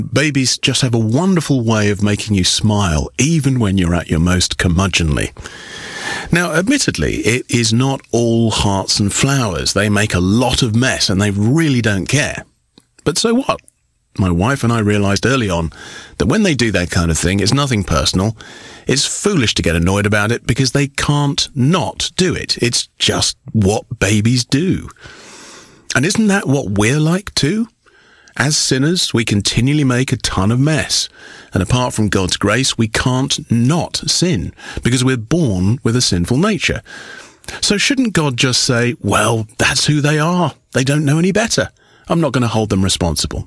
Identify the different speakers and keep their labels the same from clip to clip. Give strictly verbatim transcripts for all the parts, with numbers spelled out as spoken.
Speaker 1: Babies just have a wonderful way of making you smile, even when you're at your most curmudgeonly. Now, admittedly, it is not all hearts and flowers. They make a lot of mess and they really don't care. But so what? My wife and I realized early on that when they do that kind of thing, it's nothing personal. It's foolish to get annoyed about it because they can't not do it. It's just what babies do. And isn't that what we're like too? As sinners, we continually make a ton of mess. And apart from God's grace, we can't not sin because we're born with a sinful nature. So shouldn't God just say, well, that's who they are. They don't know any better. I'm not going to hold them responsible.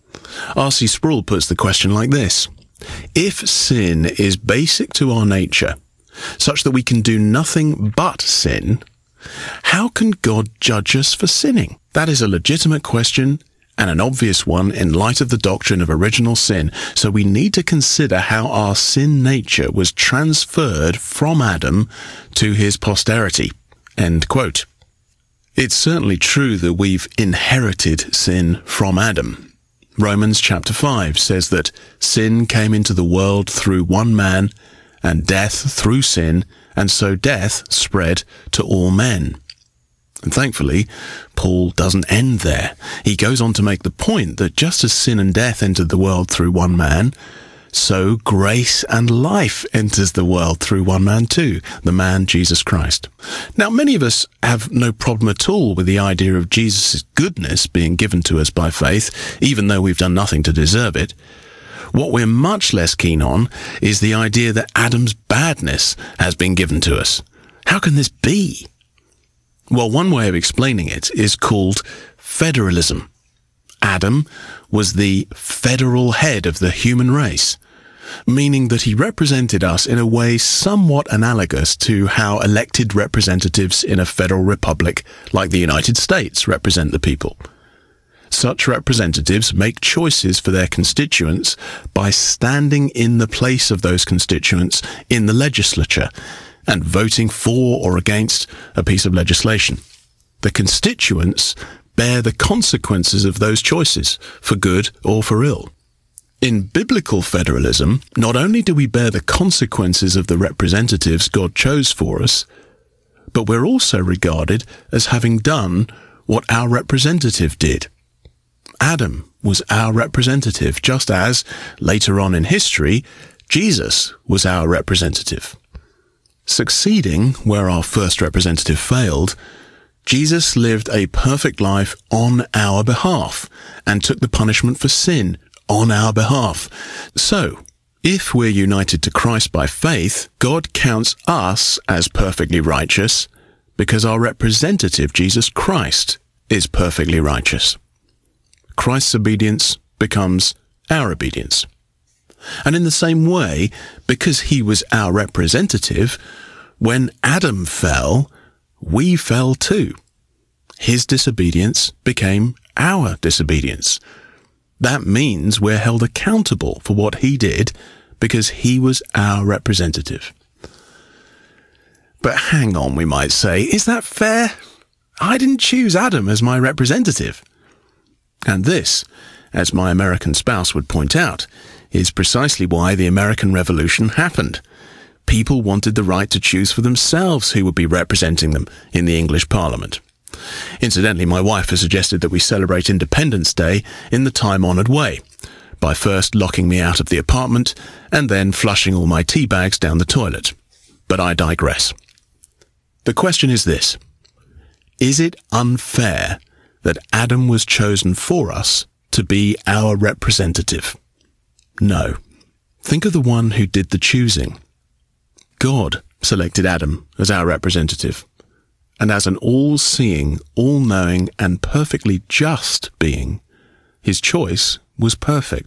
Speaker 1: R C Sproul puts the question like this. If sin is basic to our nature, such that we can do nothing but sin, how can God judge us for sinning? That is a legitimate question and an obvious one in light of the doctrine of original sin. So we need to consider how our sin nature was transferred from Adam to his posterity. End quote. It's certainly true that we've inherited sin from Adam. Romans chapter five says that sin came into the world through one man, and death through sin, and so death spread to all men. And thankfully, Paul doesn't end there. He goes on to make the point that just as sin and death entered the world through one man, so grace and life enters the world through one man too, the man Jesus Christ. Now, many of us have no problem at all with the idea of Jesus' goodness being given to us by faith, even though we've done nothing to deserve it. What we're much less keen on is the idea that Adam's badness has been given to us. How can this be? Well, one way of explaining it is called federalism. Adam was the federal head of the human race, meaning that he represented us in a way somewhat analogous to how elected representatives in a federal republic like the United States represent the people. Such representatives make choices for their constituents by standing in the place of those constituents in the legislature and voting for or against a piece of legislation. The constituents bear the consequences of those choices, for good or for ill. In biblical federalism, not only do we bear the consequences of the representatives God chose for us, but we're also regarded as having done what our representative did. Adam was our representative, just as, later on in history, Jesus was our representative. Succeeding where our first representative failed, Jesus lived a perfect life on our behalf and took the punishment for sin on our behalf. So, if we're united to Christ by faith, God counts us as perfectly righteous because our representative, Jesus Christ, is perfectly righteous. Christ's obedience becomes our obedience. And in the same way, because he was our representative, when Adam fell, we fell too. His disobedience became our disobedience. That means we're held accountable for what he did because he was our representative. But hang on, we might say, is that fair? I didn't choose Adam as my representative. And this, as my American spouse would point out, is precisely why the American Revolution happened. People wanted the right to choose for themselves who would be representing them in the English Parliament. Incidentally, my wife has suggested that we celebrate Independence Day in the time-honoured way, by first locking me out of the apartment and then flushing all my tea bags down the toilet. But I digress. The question is this: is it unfair that Adam was chosen for us to be our representative? No. Think of the one who did the choosing. God selected Adam as our representative, and as an all-seeing, all-knowing, and perfectly just being, his choice was perfect.